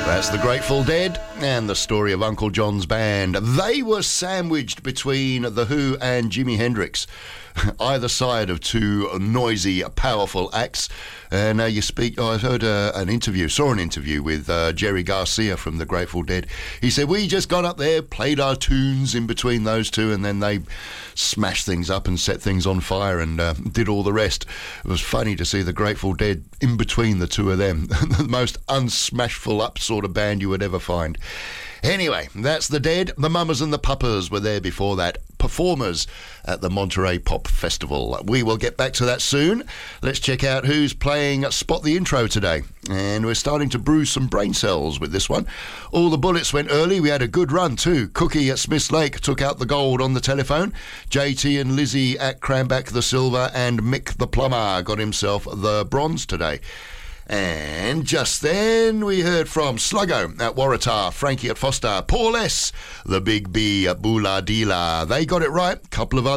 That's the Grateful Dead and the story of Uncle John's band. They were sandwiched between The Who and Jimi Hendrix, either side of two noisy, powerful acts. And I heard saw an interview with Jerry Garcia from the Grateful Dead. He said, we just got up there, played our tunes in between those two, and then they smashed things up and set things on fire and did all the rest. It was funny to see the Grateful Dead in between the two of them. The most unsmashful up sort of band you would ever find. Anyway, that's the Dead. The Mamas and the Papas were there before that, performers at the Monterey Pop Festival. We will get back to that soon. Let's check out who's playing Spot the Intro today. And we're starting to brew some brain cells with this one. All the bullets went early. We had a good run too. Cookie at Smiths Lake took out the gold on the telephone. JT and Lizzie at Cranback the silver, and Mick the plumber got himself the bronze today. And just then we heard from Sluggo at Waratah, Frankie at Foster, Paul S, the Big B at Bula Dila. They got it right. Couple of other